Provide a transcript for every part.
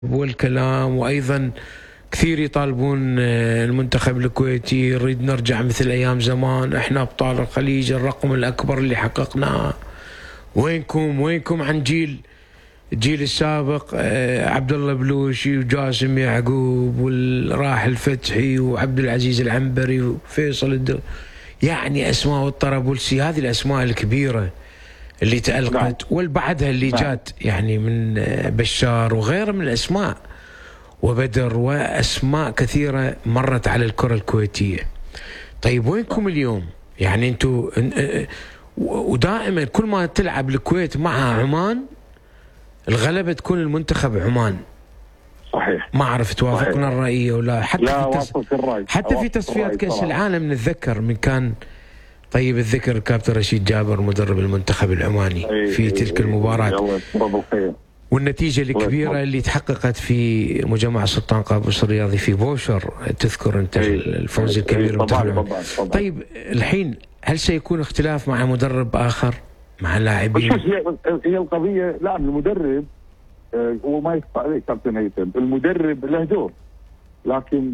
والكلام، وأيضا كثير يطالبون المنتخب الكويتي يريد نرجع مثل أيام زمان، إحنا أبطال الخليج، الرقم الأكبر اللي حققناه. وينكم عن الجيل السابق، عبد الله بلوشي وجاسم يعقوب والراحل فتحي وعبد العزيز العنبري وفيصل يعني أسماء، والطرابلسي، هذه الأسماء الكبيرة اللي تألقت، والبعدها اللي جات يعني من بشار وغيره من الأسماء، وبدر، وأسماء كثيرة مرت على الكرة الكويتية. طيب وينكم اليوم؟ يعني أنتوا ودائما كل ما تلعب الكويت مع عمان الغلبة تكون المنتخب عمان. صحيح. ما أعرف توافقنا الرأي ولا؟ حتى في تصفيات كأس العالم نتذكر من كان طيب الذكر كابتن رشيد جابر مدرب المنتخب العماني في تلك المباراة، والنتيجة الكبيرة اللي تحققت في مجمع سلطان قابوس الرياضي في بوشر، تذكر أنت الفوز الكبير المنتخب. طيب الحين هل سيكون اختلاف مع مدرب آخر مع لاعبين؟ هي القضية، لا المدرب هو ما يخفى عليه كابتن هيثم، المدرب له دور، لكن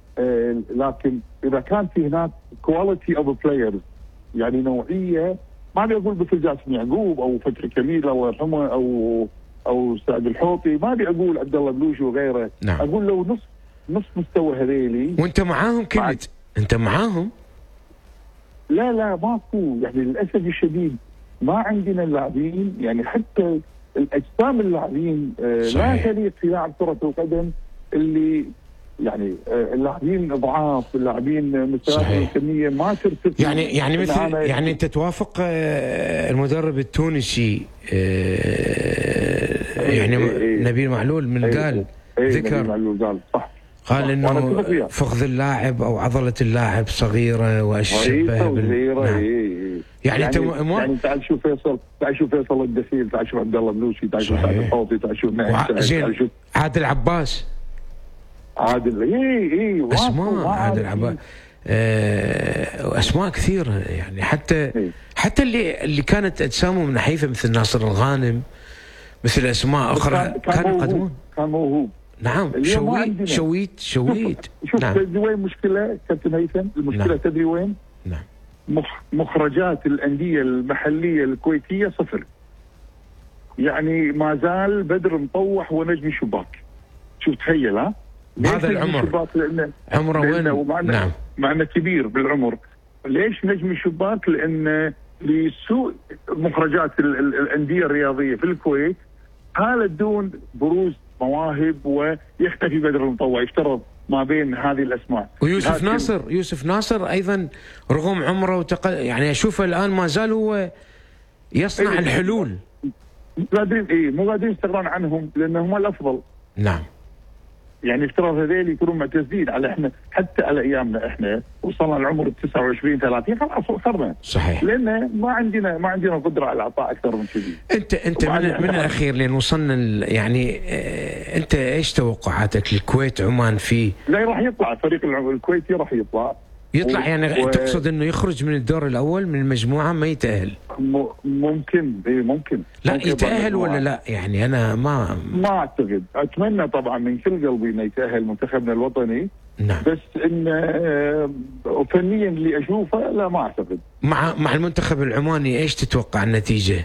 إذا كان في هناك كواليتي اوف بلايرز، يعني نوعية، ما ابي اقول مثل جاسم يعقوب او فتحي كميل الله يرحمه او سعد الحوطي، ما ابي اقول عبد الله بلوشي وغيره. نعم. اقول لو نص مستوى هذيلي وانت معاهم كنت انت معاهم؟ لا ماكو، يعني للاسف الشديد ما عندنا اللاعبين، يعني حتى الاجسام اللاعبين لا تليق في لاعب كرة القدم، اللي يعني اللاعبين ضعاف، اللاعبين مستوياتهم الفنيه ما ترتفع. يعني مثل يعني انت توافق المدرب التونسي يعني نبيل معلول من قال ذكر نبيل معلول قال صح، قال انه فخذ اللاعب او عضله اللاعب صغيره واشبه يعني انت يعني تعال شوف فيصل الدخيل، تعال شوف عبد الله بلوشي، تعال شوف سعد الحوطي، تعال شوف عادل عباس، اسماء عادل عباس، اسماء كثيره يعني، حتى اللي كانت اجسامهم نحيفه مثل ناصر الغانم، مثل اسماء اخرى كانوا يقدمون. كان موهوب. نعم. شويت شوف نعم. تدري وين المشكله كابتن هيثم؟ المشكله نعم. تدري وين؟ نعم. مخرجات الانديه المحليه الكويتيه صفر، يعني ما زال بدر مطوح ونجم شباك. شوف تخيل، ها هذا العمر عمره وين؟ نعم. معنى كبير بالعمر. ليش نجم الشباك؟ لان لسوء مخرجات الانديه الرياضيه في الكويت حالت دون بروز مواهب، ويختفي بدر المطوع، يفترض ما بين هذه الاسماء. يوسف ناصر ايضا رغم عمره يعني اشوفه الان ما زال هو يصنع الحلول. مو قادرين يستغنون عنهم لانهم الافضل. نعم. يعني افترض هذيل يكونوا معتزين على احنا، حتى على ايامنا احنا وصلنا لعمر 29 30 خلاص وصلنا. صحيح. لان ما عندنا قدره على اعطاء اكثر من كذي. انت من الاخير لين وصلنا يعني انت ايش توقعاتك للكويت عمان في؟ لا راح يطلع الفريق الكويتي، راح يطلع يعني تقصد انه يخرج من الدور الاول من المجموعه، ما يتاهل؟ ممكن لا يتاهل ولا لا؟ يعني انا ما اعتقد، اتمنى طبعا من كل قلبي انه يتاهل منتخبنا الوطني. نعم. بس ان فنيا اللي اشوفه لا، ما اعتقد. مع المنتخب العماني ايش تتوقع النتيجه؟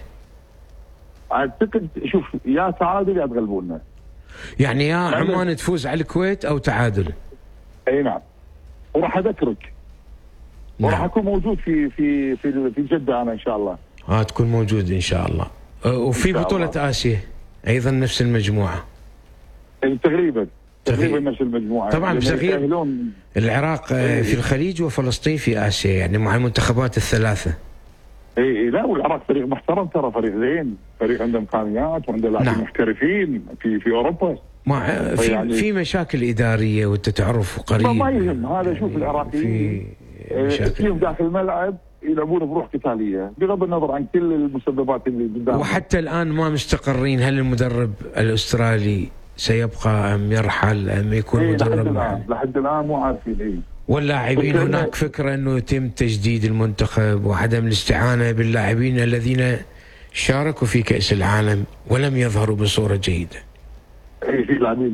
اعتقد شوف، يا تعادل يا تغلبونا، يعني يا عمان تفوز على الكويت او تعادل. اي نعم. وراح اذكرك. نعم. وراح اكون موجود في جده انا ان شاء الله. تكون موجود ان شاء الله. وفي بطولة آسيا ايضا نفس المجموعة. تقريبا نفس المجموعة طبعا، بصغير العراق في الخليج وفلسطين في آسيا، يعني مع المنتخبات الثلاثة. اي لا، والعراق فريق محترم ترى، فريق زين، فريق عنده امكانيات وعنده لاعبين نعم. محترفين في اوروبا. في مشاكل إدارية وانت تعرف قريب. ما يهم هذا. شوف العراقيين فيهم داخل الملعب يلعبون بروح قتاليه، بغض النظر عن كل المسببات اللي قدامهم. وحتى الان ما مستقرين، هل المدرب الاسترالي سيبقى ام يرحل ام يكون مدرب؟ لحد الان مو عارفين. واللاعبين هناك فكره انه يتم تجديد المنتخب وعدم الاستعانه باللاعبين الذين شاركوا في كأس العالم ولم يظهروا بصوره جيده. في لاعبين